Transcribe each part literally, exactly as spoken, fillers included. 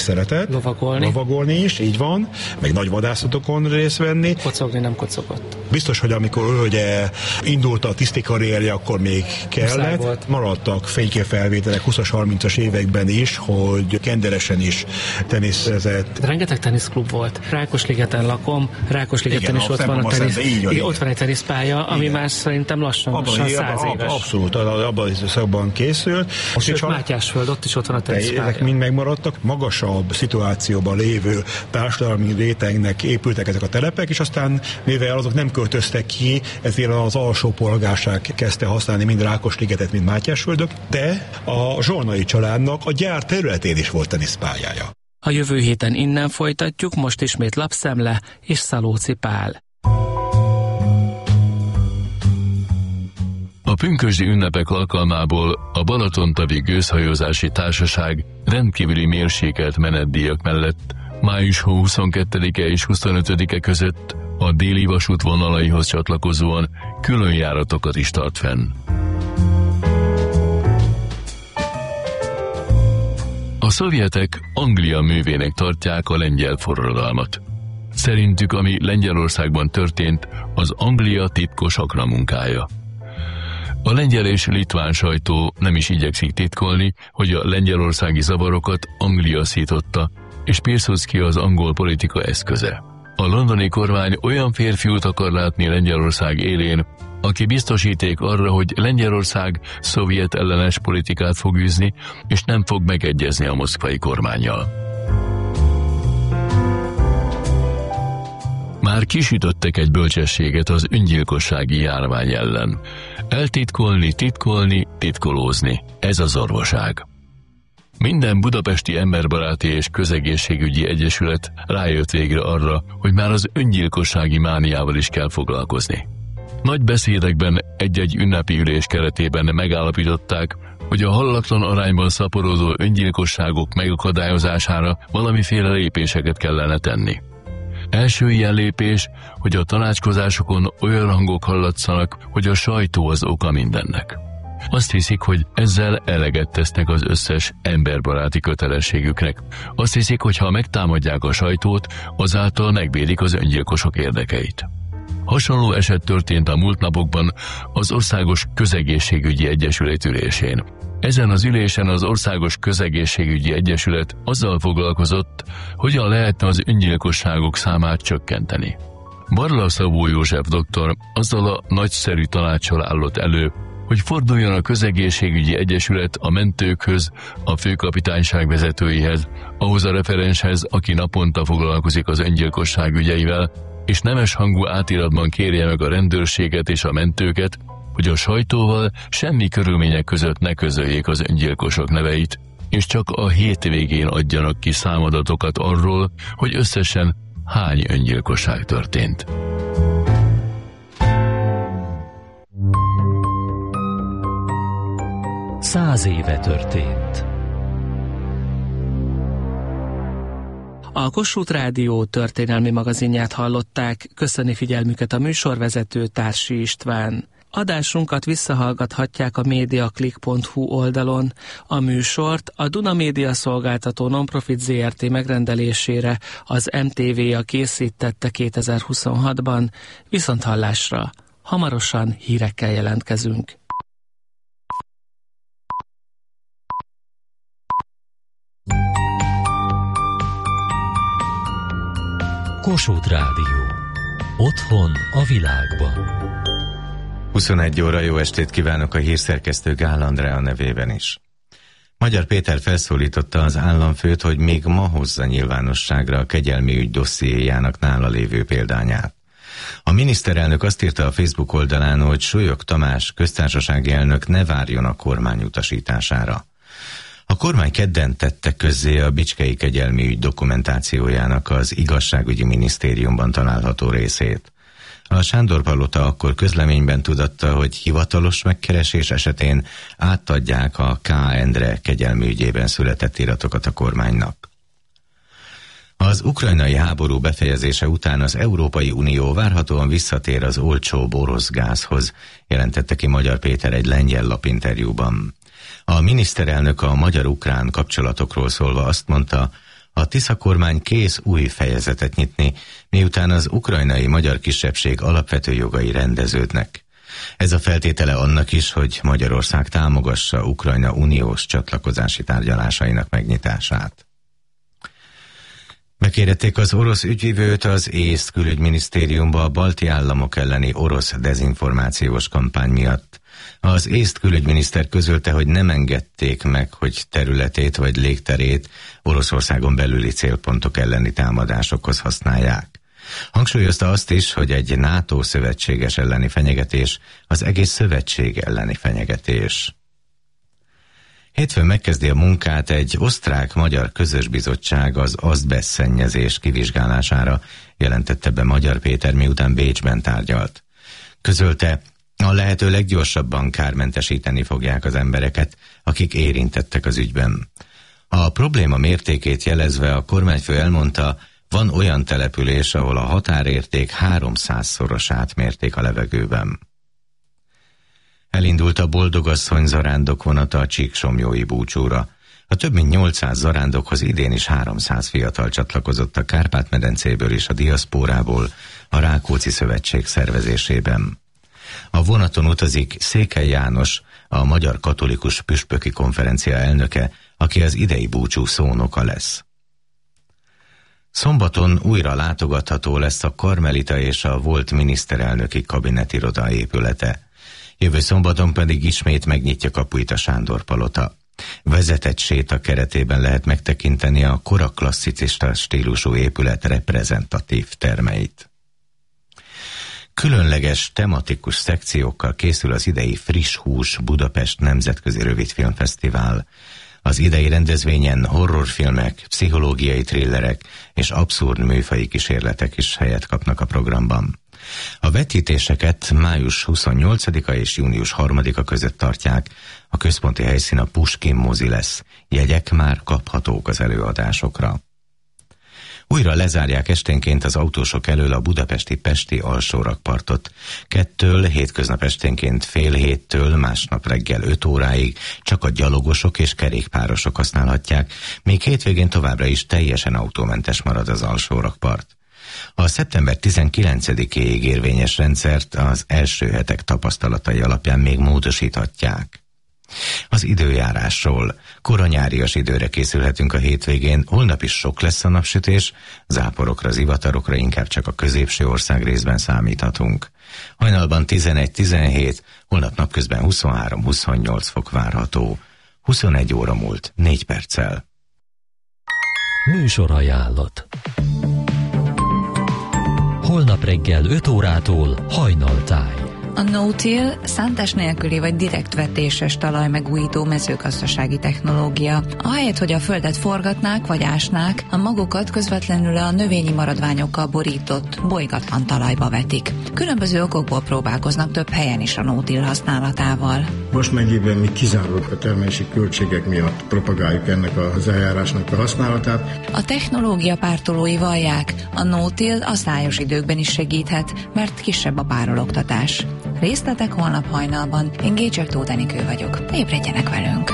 szeretett. Lovagolni. Lovagolni is, így van. Meg nagy vadászatokon részt venni. Kocogni nem kocogott. Biztos, hogy amikor ő ugye indult a tiszti karrierje, akkor még kellett. Maradtak fényképfelvételek huszas, harmincas években is, hogy kenderesen is teniszezett. Rengeteg teniszklub volt. Rákosligeten lakom, Rákosligeten is ott van a tenisz. Igen, ott van egy teniszpálya, ami igen. már szerintem lassan, abban, lassan száz abban, éves. Abszolút, abban az időszakban készült. Sőt, Mátyásföld, ott is ott van a teniszpálya. Ezek mind megmaradtak. Magasabb szituációban lévő társadalmi rétegnek épültek ezek a telepek, és aztán, mivel azok nem költöztek ki, ezért az alsó polgárság kezdte használni mind Rákosligetet, mind Mátyásföldöt, de a Zsolnai családnak a gyár területén is volt teniszpályája. A jövő héten innen folytatjuk, most ismét Lapszemle és Szalóci Pál. A pünkösdi ünnepek alkalmából a Balatontavi Gőzhajózási Társaság rendkívüli mérsékelt menetdíjak mellett május huszonkettedike és huszonötödike között a déli vasút vonalaihoz csatlakozóan külön járatokat is tart fenn. A szovjetek Anglia művének tartják a lengyel forradalmat. Szerintük, ami Lengyelországban történt, az Anglia titkos akramunkája. A lengyel és litván sajtó nem is igyekszik titkolni, hogy a lengyelországi zavarokat Anglia szította, és Piłsudski az angol politika eszköze. A londoni kormány olyan férfiút akar látni Lengyelország élén, aki biztosíték arra, hogy Lengyelország szovjet ellenes politikát fog űzni, és nem fog megegyezni a moszkvai kormánnyal. Már kisütöttek egy bölcsességet az öngyilkossági járvány ellen. Eltitkolni, titkolni, titkolózni. Ez az orvoság. Minden budapesti emberbaráti és közegészségügyi egyesület rájött végre arra, hogy már az öngyilkossági mániával is kell foglalkozni. Nagy beszédekben egy-egy ünnepi ülés keretében megállapították, hogy a hallatlan arányban szaporodó öngyilkosságok megakadályozására valamiféle lépéseket kellene tenni. Első ilyen lépés, hogy a tanácskozásokon olyan hangok hallatszanak, hogy a sajtó az oka mindennek. Azt hiszik, hogy ezzel eleget tesznek az összes emberbaráti kötelességüknek. Azt hiszik, hogy ha megtámadják a sajtót, azáltal megvédik az öngyilkosok érdekeit. Hasonló eset történt a múlt napokban az Országos Közegészségügyi Egyesület ülésén. Ezen az ülésen az Országos Közegészségügyi Egyesület azzal foglalkozott, hogyan lehetne az öngyilkosságok számát csökkenteni. Barla Szabó József doktor azzal a nagyszerű tanáccsal állott elő, hogy forduljon a Közegészségügyi Egyesület a mentőkhöz, a főkapitányság vezetőihez, ahhoz a referenshez, aki naponta foglalkozik az öngyilkosság ügyeivel, és nemes hangú átiratban kérje meg a rendőrséget és a mentőket, hogy a sajtóval semmi körülmények között ne közöljék az öngyilkosok neveit, és csak a hétvégén adjanak ki számadatokat arról, hogy összesen hány öngyilkosság történt. Száz éve történt. A Kossuth Rádió történelmi magazinját hallották, köszöni figyelmüket a műsorvezető Társi István. Adásunkat visszahallgathatják a mediaclick pont hu oldalon. A műsort a Duna Média Szolgáltató Nonprofit zé er té megrendelésére az em té vé-a készítette kétezer-huszonhatban. Viszonthallásra! Hamarosan hírekkel jelentkezünk. Kossuth Rádió. Otthon a világban. huszonegy óra, jó estét kívánok a hírszerkesztő Gál Andrea nevében is. Magyar Péter felszólította az államfőt, hogy még ma hozza nyilvánosságra a kegyelmi ügy dossziéjának nála lévő példányát. A miniszterelnök azt írta a Facebook oldalán, hogy Súlyog Tamás köztársasági elnök ne várjon a kormány utasítására. A kormány kedden tette közzé a Bicskei kegyelmi ügy dokumentációjának az igazságügyi minisztériumban található részét. A Sándor-palota akkor közleményben tudatta, hogy hivatalos megkeresés esetén átadják a K. Endre kegyelmi ügyében született iratokat a kormánynak. Az ukrajnai háború befejezése után az Európai Unió várhatóan visszatér az olcsóbb orosz gázhoz, jelentette ki Magyar Péter egy lengyel lapinterjúban. A miniszterelnök a magyar-ukrán kapcsolatokról szólva azt mondta, A Tisza kormány kész új fejezetet nyitni, miután az ukrajnai magyar kisebbség alapvető jogai rendeződnek. Ez a feltétele annak is, hogy Magyarország támogassa Ukrajna uniós csatlakozási tárgyalásainak megnyitását. Megkérdették az orosz ügyvivőt az észt külügyminisztériumba a balti államok elleni orosz dezinformációs kampány miatt. Az észt külügyminiszter közölte, hogy nem engedték meg, hogy területét vagy légterét Oroszországon belüli célpontok elleni támadásokhoz használják. Hangsúlyozta azt is, hogy egy NATO szövetséges elleni fenyegetés az egész szövetség elleni fenyegetés. Hétfőn megkezdi a munkát egy osztrák-magyar közös bizottság az azbeszt szennyezés kivizsgálására, jelentette be Magyar Péter, miután Bécsben tárgyalt. Közölte, a lehető leggyorsabban kármentesíteni fogják az embereket, akik érintettek az ügyben. A probléma mértékét jelezve a kormányfő elmondta, van olyan település, ahol a határérték háromszázszorosát mérték a levegőben. Elindult a Boldogasszony zarándok vonata a Csíksomjói búcsúra. A több mint nyolcszáz zarándokhoz idén is háromszáz fiatal csatlakozott a Kárpát-medencéből és a diaszpórából a Rákóczi Szövetség szervezésében. A vonaton utazik Székely János, a Magyar Katolikus Püspöki Konferencia elnöke, aki az idei búcsú szónoka lesz. Szombaton újra látogatható lesz a Karmelita és a volt miniszterelnöki kabinetiroda épülete. Jövő szombaton pedig ismét megnyitja kapuit a Sándor palota. Vezetett séta keretében lehet megtekinteni a kora klasszicista stílusú épület reprezentatív termeit. Különleges tematikus szekciókkal készül az idei Friss Hús Budapest Nemzetközi Rövidfilmfesztivál. Az idei rendezvényen horrorfilmek, pszichológiai thrillerek és abszurd műfaji kísérletek is helyet kapnak a programban. A vetítéseket május huszonnyolcadika és június harmadika között tartják, a központi helyszín a Puskin mozi lesz, jegyek már kaphatók az előadásokra. Újra lezárják esténként az autósok elől a budapesti Pesti alsórakpartot. Kettől hétköznap esténként fél héttől másnap reggel öt óráig csak a gyalogosok és kerékpárosok használhatják, míg hétvégén továbbra is teljesen autómentes marad az alsórakpart. A szeptember tizenkilencedikéig érvényes rendszert az első hetek tapasztalatai alapján még módosíthatják. Az időjárásról. Koranyárias időre készülhetünk a hétvégén, holnap is sok lesz a napsütés, záporokra, zivatarokra inkább csak a középső ország részben számíthatunk. Hajnalban tizenegy-tizenhét, holnap napközben huszonhárom-huszonnyolc fok várható. huszonegy óra múlt négy perccel. Műsorajánlat. Holnap reggel öt órától Hajnaltáj. A no-till szántás nélküli vagy direkt vetéses talajmegújító mezőgazdasági technológia. Ahelyett, hogy a földet forgatnák vagy ásnák, a magokat közvetlenül a növényi maradványokkal borított, bolygatlan talajba vetik. Különböző okokból próbálkoznak több helyen is a no-till használatával. Most mennyiben mi kizárólag a termelési költségek miatt propagáljuk ennek az eljárásnak a használatát. A technológia pártolói vallják, a no-till a szájos időkben is segíthet, mert kisebb a párologtatás. Részletek holnap hajnalban. Én Gécsek Tóth Enikő vagyok. Ébredjenek velünk!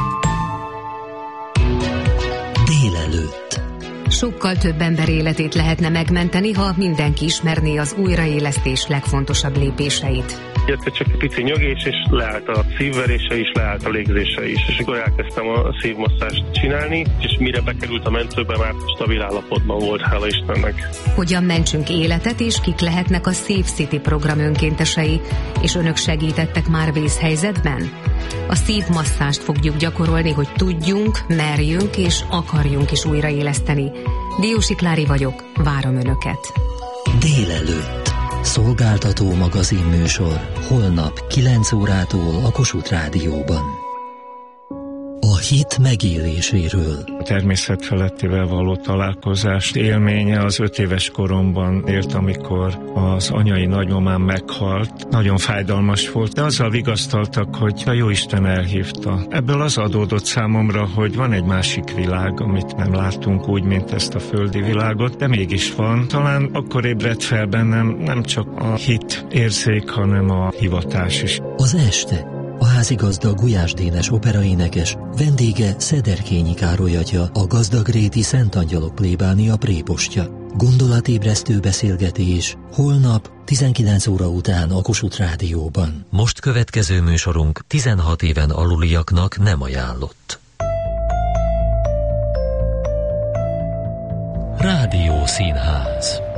Délelőtt. Sokkal több ember életét lehetne megmenteni, ha mindenki ismerné az újraélesztés legfontosabb lépéseit. Jött csak egy pici nyögés, és leállt a szívverése is, leállt a légzése is. És akkor elkezdtem a szívmasszást csinálni, és mire bekerült a mentőbe, már stabil állapotban volt, hála Istennek. Hogyan mentsünk életet, és kik lehetnek a Safe City program önkéntesei, és önök segítettek már vészhelyzetben? A szívmasszást fogjuk gyakorolni, hogy tudjunk, merjünk és akarjunk is újraéleszteni. Diósi Klári vagyok, várom önöket. Délelőtt. Szolgáltató magazinműsor holnap kilenc órától a Kossuth Rádióban. A hit megéléséről. A természet felettivel való találkozás élménye az öt éves koromban élt, amikor az anyai nagymamám meghalt. Nagyon fájdalmas volt, de azzal vigasztaltak, hogy a Jóisten elhívta. Ebből az adódott számomra, hogy van egy másik világ, amit nem látunk úgy, mint ezt a földi világot, de mégis van. Talán akkor ébredt fel bennem nem csak a hit érzék, hanem a hivatás is. Az este a házigazda Gulyás Dénes operaénekes, vendége Szederkényi Károly atya, a Gazdagréti Szent Angyalok plébánia prépostja. Gondolatébresztő beszélgetés holnap tizenkilenc óra után a Kossuth Rádióban. Most következő műsorunk tizenhat éven aluliaknak nem ajánlott. Rádió Színház.